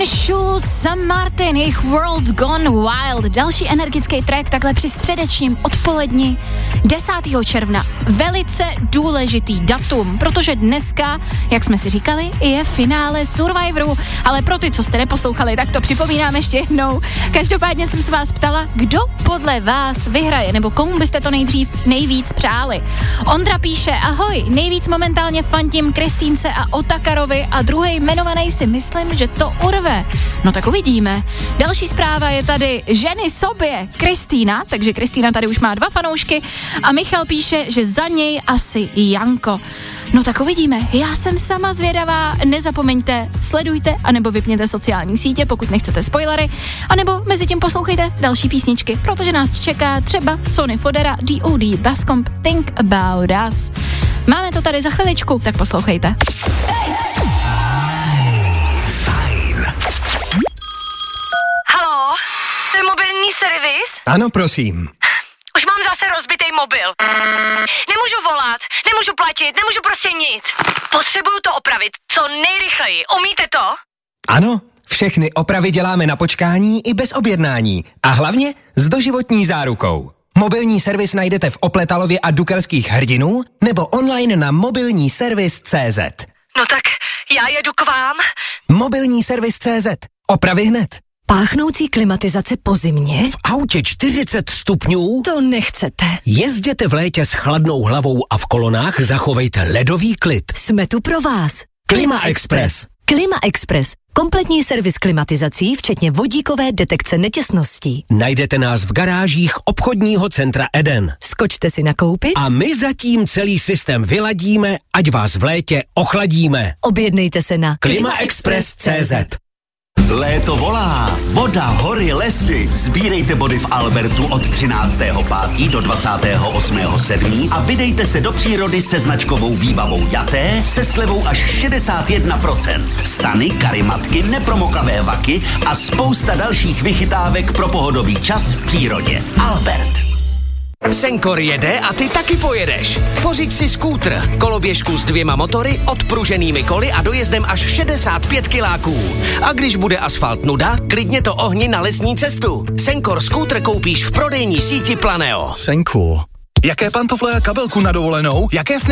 Schulz, Sam Martin, jejich World Gone Wild. Další energický track takhle při středečním odpoledni 10. června. Velice důležitý datum, protože dneska, jak jsme si říkali, je finále Survivoru. Ale pro ty, co jste neposlouchali, tak to připomínám ještě jednou. Každopádně jsem se vás ptala, kdo podle vás vyhraje, nebo komu byste to nejvíc přáli. Ondra píše, ahoj, nejvíc momentálně fandím Kristýnce a Otakarovi a druhý jmenovaný si myslím, že to urve. No tak uvidíme. Další zpráva je tady ženy sobě Kristýna, takže Kristýna tady už má 2 fanoušky a Michal píše, že za něj asi Janko. No tak uvidíme. Já jsem sama zvědavá, nezapomeňte, sledujte, anebo vypněte sociální sítě, pokud nechcete spoilery, anebo mezi tím poslouchejte další písničky, protože nás čeká třeba Sonny Fodera, D.O.D. Bascomp, Think About Us. Máme to tady za chviličku, tak poslouchejte. Haló, to je mobilní servis? Ano, prosím. Už mám zase rozbitý mobil. Nemůžu volat, nemůžu platit, nemůžu prostě nic. Potřebuju to opravit, co nejrychleji. Umíte to? Ano, všechny opravy děláme na počkání i bez objednání. A hlavně s doživotní zárukou. Mobilní servis najdete v Opletalově a Dukelských Hrdinů nebo online na mobilníservis.cz. No tak já jedu k vám. Mobilní servis.cz. Opravy hned. Páchnoucí klimatizace po zimě? V autě 40 stupňů? To nechcete. Jezděte v létě s chladnou hlavou a v kolonách zachovejte ledový klid. Jsme tu pro vás. Klima Express. Klima Express. Kompletní servis klimatizací, včetně vodíkové detekce netěsností. Najdete nás v garážích obchodního centra Eden. Skočte si nakoupit a my zatím celý systém vyladíme, ať vás v létě ochladíme. Objednejte se na klimaexpress.cz. Léto volá, voda, hory, lesy. Sbírejte body v Albertu od 13.5. do 28.7. a vydejte se do přírody se značkovou výbavou Jaté se slevou až 61%. Stany, karimatky, nepromokavé vaky a spousta dalších vychytávek pro pohodový čas v přírodě. Albert. Senkor jede a ty taky pojedeš. Pořiď si skútr, koloběžku s 2 motory, odpruženými koly a dojezdem až 65 kiláků. A když bude asfalt nuda, klidně to ohni na lesní cestu. Senkor skútr koupíš v prodejní síti Planeo. Senkor. Jaké pantofle a kabelku na dovolenou? Jaké